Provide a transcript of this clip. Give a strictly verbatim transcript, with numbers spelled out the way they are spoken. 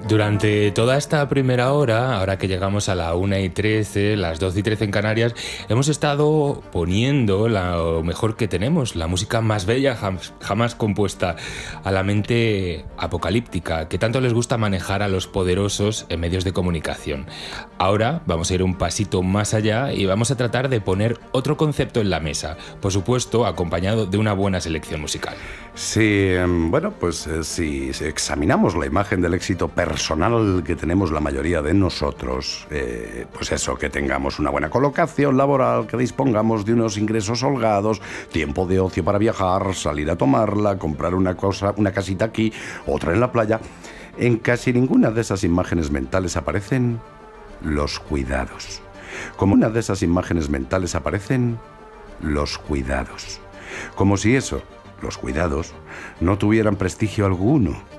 Durante toda esta primera hora, ahora que llegamos a la una y trece, las doce y trece en Canarias, hemos estado poniendo lo mejor que tenemos, la música más bella jamás compuesta, a la mente apocalíptica, que tanto les gusta manejar a los poderosos en medios de comunicación. Ahora vamos a ir un pasito más allá y vamos a tratar de poner otro concepto en la mesa, por supuesto, acompañado de una buena selección musical. Sí, bueno, pues eh, si examinamos la imagen del éxito personal que tenemos la mayoría de nosotros, eh, pues eso, que tengamos una buena colocación laboral, que dispongamos de unos ingresos holgados, tiempo de ocio para viajar, salir a tomarla, comprar una cosa, una casita aquí, otra en la playa. En casi ninguna de esas imágenes mentales aparecen los cuidados. Como una de esas imágenes mentales aparecen los cuidados. Como si eso, los cuidados, no tuvieran prestigio alguno